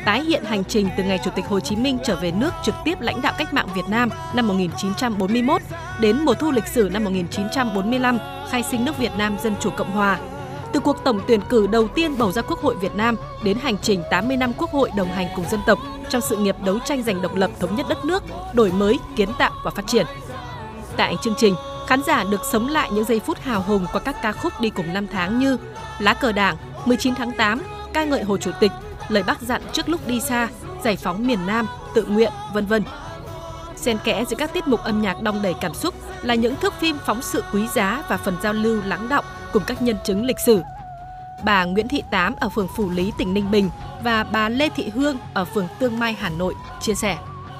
tái hiện hành trình từ ngày Chủ tịch Hồ Chí Minh trở về nước trực tiếp lãnh đạo cách mạng Việt Nam năm 1941 đến mùa thu lịch sử năm 1945 khai sinh nước Việt Nam Dân Chủ Cộng Hòa. Từ cuộc tổng tuyển cử đầu tiên bầu ra Quốc hội Việt Nam đến hành trình 80 năm Quốc hội đồng hành cùng dân tộc trong sự nghiệp đấu tranh giành độc lập thống nhất đất nước, đổi mới, kiến tạo và phát triển. Tại chương trình, khán giả được sống lại những giây phút hào hùng qua các ca khúc đi cùng năm tháng như Lá cờ Đảng, 19 tháng 8, ca ngợi Hồ Chủ tịch, lời Bác dặn trước lúc đi xa, giải phóng miền Nam, tự nguyện, vân vân. Xen kẽ giữa các tiết mục âm nhạc đong đầy cảm xúc là những thước phim phóng sự quý giá và phần giao lưu lắng đọng cùng các nhân chứng lịch sử. Bà Nguyễn Thị Tám ở phường Phủ Lý, tỉnh Ninh Bình và bà Lê Thị Hương ở phường Tương Mai, Hà Nội chia sẻ.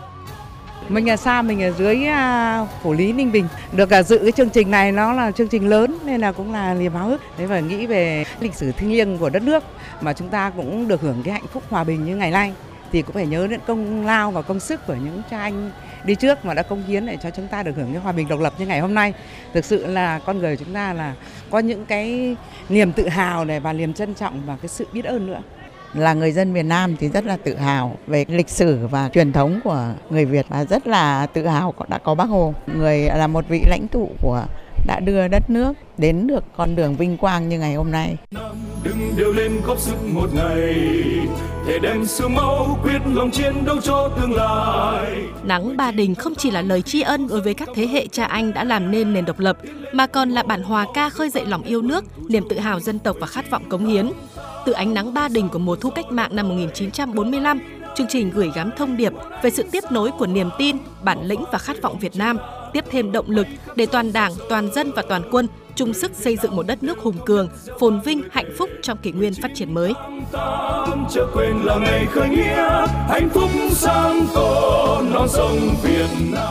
Mình ở xa, mình ở dưới Phủ Lý, Ninh Bình. Được dự cái chương trình này, nó là chương trình lớn nên là cũng là niềm háo hức. Đấy, và nghĩ về lịch sử thiêng liêng của đất nước mà chúng ta cũng được hưởng cái hạnh phúc hòa bình như ngày nay. Thì cũng phải nhớ đến công lao và công sức của những cha anh đi trước mà đã cống hiến để cho chúng ta được hưởng cái hòa bình độc lập như ngày hôm nay. Thực sự là con người chúng ta là có những cái niềm tự hào này và niềm trân trọng và cái sự biết ơn nữa. Là người dân miền Nam thì rất là tự hào về lịch sử và truyền thống của người Việt và rất là tự hào đã có Bác Hồ, người là một vị lãnh tụ đã đưa đất nước đến được con đường vinh quang như ngày hôm nay. Đừng đều lên góp sức một ngày, để đem xương máu quyết lòng chiến đấu cho tương lai. Nắng Ba Đình không chỉ là lời tri ân đối với các thế hệ cha anh đã làm nên nền độc lập, mà còn là bản hòa ca khơi dậy lòng yêu nước, niềm tự hào dân tộc và khát vọng cống hiến. Từ ánh nắng Ba Đình của mùa thu cách mạng năm 1945, chương trình gửi gắm thông điệp về sự tiếp nối của niềm tin, bản lĩnh và khát vọng Việt Nam, tiếp thêm động lực để toàn Đảng, toàn dân và toàn quân chung sức xây dựng một đất nước hùng cường, phồn vinh, hạnh phúc trong kỷ nguyên phát triển mới. Chớ quên là ngày khởi nghĩa, hạnh phúc sang tổ non sông Việt Nam.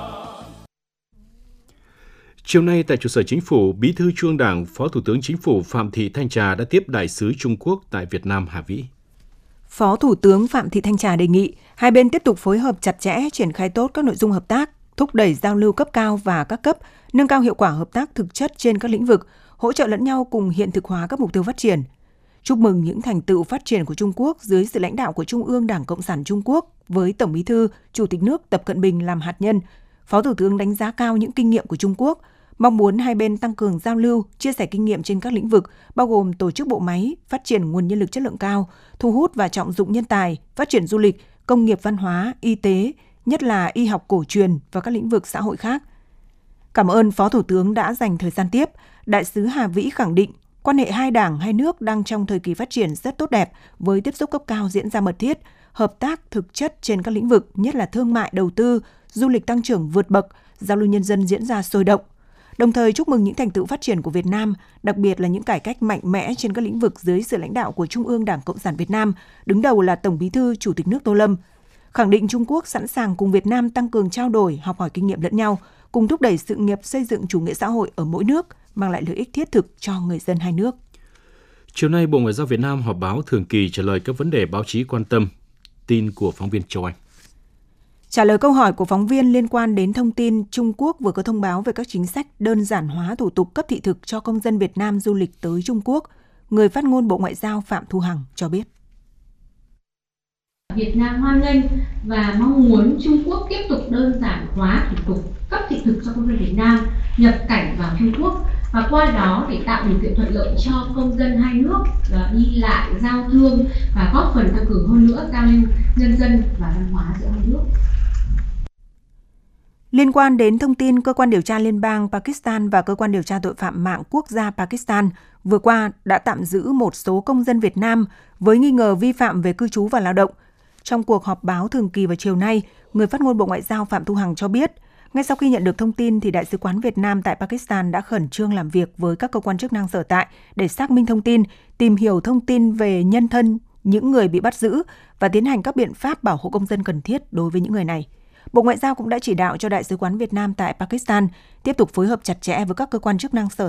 Chiều nay tại trụ sở Chính phủ, Bí thư Trung ương Đảng, Phó Thủ tướng Chính phủ Phạm Thị Thanh Trà đã tiếp Đại sứ Trung Quốc tại Việt Nam Hà Vĩ. Phó Thủ tướng Phạm Thị Thanh Trà đề nghị hai bên tiếp tục phối hợp chặt chẽ, triển khai tốt các nội dung hợp tác, thúc đẩy giao lưu cấp cao và các cấp, nâng cao hiệu quả hợp tác thực chất trên các lĩnh vực, hỗ trợ lẫn nhau cùng hiện thực hóa các mục tiêu phát triển. Chúc mừng những thành tựu phát triển của Trung Quốc dưới sự lãnh đạo của Trung ương Đảng Cộng sản Trung Quốc với Tổng Bí thư, Chủ tịch nước Tập Cận Bình làm hạt nhân. Phó Thủ tướng đánh giá cao những kinh nghiệm của Trung Quốc, mong muốn hai bên tăng cường giao lưu, chia sẻ kinh nghiệm trên các lĩnh vực, bao gồm tổ chức bộ máy, phát triển nguồn nhân lực chất lượng cao, thu hút và trọng dụng nhân tài, phát triển du lịch, công nghiệp văn hóa, y tế, nhất là y học cổ truyền và các lĩnh vực xã hội khác. Cảm ơn Phó Thủ tướng đã dành thời gian tiếp. Đại sứ Hà Vĩ khẳng định quan hệ hai đảng, hai nước đang trong thời kỳ phát triển rất tốt đẹp với tiếp xúc cấp cao diễn ra mật thiết, hợp tác thực chất trên các lĩnh vực, nhất là thương mại, đầu tư, du lịch tăng trưởng vượt bậc, giao lưu nhân dân diễn ra sôi động. Đồng thời chúc mừng những thành tựu phát triển của Việt Nam, đặc biệt là những cải cách mạnh mẽ trên các lĩnh vực dưới sự lãnh đạo của Trung ương Đảng Cộng sản Việt Nam, đứng đầu là Tổng Bí thư Chủ tịch nước Tô Lâm. Khẳng định Trung Quốc sẵn sàng cùng Việt Nam tăng cường trao đổi, học hỏi kinh nghiệm lẫn nhau, cùng thúc đẩy sự nghiệp xây dựng chủ nghĩa xã hội ở mỗi nước, mang lại lợi ích thiết thực cho người dân hai nước. Chiều nay, Bộ Ngoại giao Việt Nam họp báo thường kỳ trả lời các vấn đề báo chí quan tâm. Tin của phóng viên Châu Anh. Trả lời câu hỏi của phóng viên liên quan đến thông tin Trung Quốc vừa có thông báo về các chính sách đơn giản hóa thủ tục cấp thị thực cho công dân Việt Nam du lịch tới Trung Quốc, người phát ngôn Bộ Ngoại giao Phạm Thu Hằng cho biết. Việt Nam hoan nghênh và mong muốn Trung Quốc tiếp tục đơn giản hóa thủ tục cấp thị thực cho công dân Việt Nam nhập cảnh vào Trung Quốc và qua đó để tạo điều kiện thuận lợi cho công dân hai nước đi lại, giao thương và góp phần tăng cường hơn nữa giao lưu nhân dân và văn hóa giữa hai nước. Liên quan đến thông tin, Cơ quan điều tra Liên bang Pakistan và Cơ quan điều tra tội phạm mạng quốc gia Pakistan vừa qua đã tạm giữ một số công dân Việt Nam với nghi ngờ vi phạm về cư trú và lao động. Trong cuộc họp báo thường kỳ vào chiều nay, người phát ngôn Bộ Ngoại giao Phạm Thu Hằng cho biết, ngay sau khi nhận được thông tin thì Đại sứ quán Việt Nam tại Pakistan đã khẩn trương làm việc với các cơ quan chức năng sở tại để xác minh thông tin, tìm hiểu thông tin về nhân thân những người bị bắt giữ và tiến hành các biện pháp bảo hộ công dân cần thiết đối với những người này. Bộ Ngoại giao cũng đã chỉ đạo cho Đại sứ quán Việt Nam tại Pakistan tiếp tục phối hợp chặt chẽ với các cơ quan chức năng sở